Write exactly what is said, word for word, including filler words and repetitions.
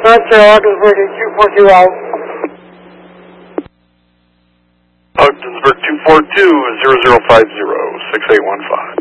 Hunter, Ogdensburg two four two out. Ogdensburg two four two, zero zero five zero, six eight one five.